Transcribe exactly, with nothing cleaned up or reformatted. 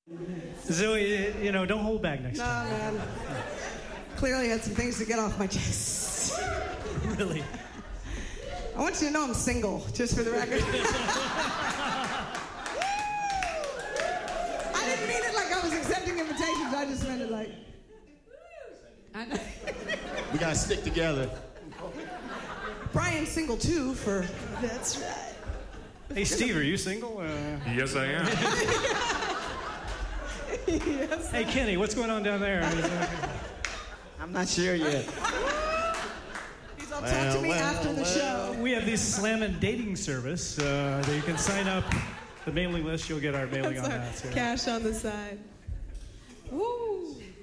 Zoe, you know, don't hold back next no, time. No, man. Clearly had some things to get off my chest. Really? I want you to know I'm single, just for the record. I didn't mean it like I was accepting invitations. I just meant it like... I know. We gotta stick together. Brian's single, too, for... That's right. Hey, Steve, are you single? Uh... Yes, I am. Yes. Hey, Kenny, what's going on down there? I'm not sure yet. He's all, talk to me well, after the well. show. We have this Slammin' dating service uh, that you can sign up. The mailing list, you'll get our mailing That's on our that. So. cash on the side. Woo!